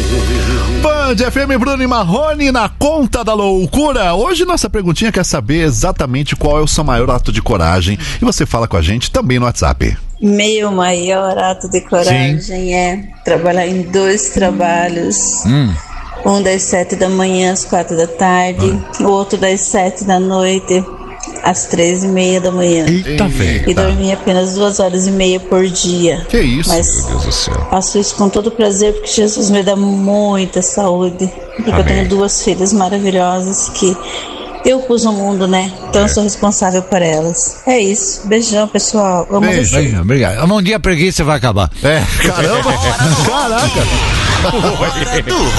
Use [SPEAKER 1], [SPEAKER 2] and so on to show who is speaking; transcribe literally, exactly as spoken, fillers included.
[SPEAKER 1] Band F M, Bruno e Marrone na conta da loucura. Hoje nossa perguntinha quer saber exatamente qual é o seu maior ato de coragem. E você fala com a gente também no WhatsApp.
[SPEAKER 2] Meu maior ato de coragem Sim. é trabalhar em dois trabalhos. Hum. Um das sete da manhã às quatro da tarde, o ah. outro das sete da noite às três e meia da manhã.
[SPEAKER 1] Eita, velho.
[SPEAKER 2] E dormir apenas duas horas e meia por dia.
[SPEAKER 1] Que isso?
[SPEAKER 2] Mas
[SPEAKER 1] meu Deus do céu.
[SPEAKER 2] Faço isso com todo prazer porque Jesus me dá muita saúde. Porque Amém. Eu tenho duas filhas maravilhosas que eu pus no mundo, né? Então é. eu sou responsável por elas. É isso. Beijão, pessoal. Amo
[SPEAKER 3] Beijo.
[SPEAKER 2] vocês.
[SPEAKER 3] Obrigado. Um dia a preguiça vai acabar.
[SPEAKER 1] É, caramba. Caraca.